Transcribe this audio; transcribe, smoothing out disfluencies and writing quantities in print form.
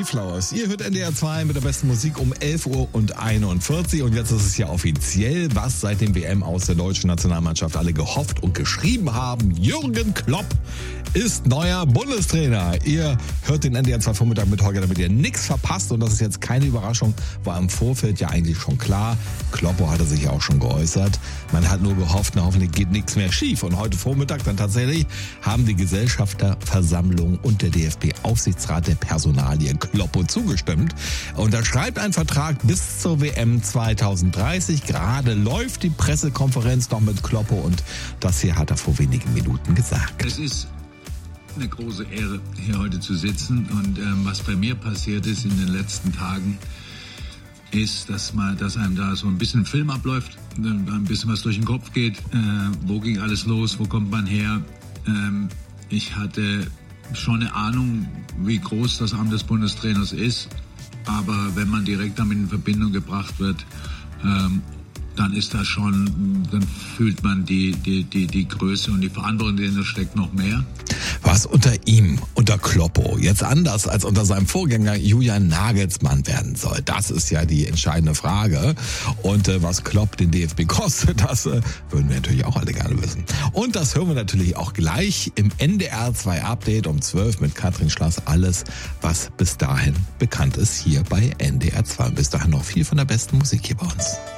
Flowers. Ihr hört NDR 2 mit der besten Musik um 11:41 Uhr. Und jetzt ist es ja offiziell, was seit dem WM aus der deutschen Nationalmannschaft alle gehofft und geschrieben haben. Jürgen Klopp ist neuer Bundestrainer. Ihr hört den NDR 2 Vormittag mit Holger, damit ihr nichts verpasst. Und das ist jetzt keine Überraschung, war im Vorfeld ja eigentlich schon klar. Kloppo hatte sich ja auch schon geäußert. Man hat nur gehofft, na, hoffentlich geht nichts mehr schief. Und heute Vormittag dann tatsächlich haben die Gesellschafterversammlung und der DFB-Aufsichtsrat der Personalie Kloppo zugestimmt. Und da schreibt ein Vertrag bis zur WM 2030. Gerade läuft die Pressekonferenz noch mit Kloppo und das hier hat er vor wenigen Minuten gesagt. Es ist eine große Ehre, hier heute zu sitzen. Und was bei mir passiert ist in den letzten Tagen, ist, dass einem da so ein bisschen Film abläuft, ein bisschen was durch den Kopf geht. Wo ging alles los? Wo kommt man her? Ich hatte schon eine Ahnung, wie groß das Amt des Bundestrainers ist. Aber wenn man direkt damit in Verbindung gebracht wird, dann ist das schon, dann fühlt man die Größe und die Verantwortung, die dahinter steckt, noch mehr. Was unter ihm, unter Kloppo, jetzt anders als unter seinem Vorgänger Julian Nagelsmann werden soll? Das ist ja die entscheidende Frage. Und was Klopp den DFB kostet, das würden wir natürlich auch alle gerne wissen. Und das hören wir natürlich auch gleich im NDR 2 Update um 12 mit Katrin Schlass. Alles, was bis dahin bekannt ist, hier bei NDR 2. Und bis dahin noch viel von der besten Musik hier bei uns.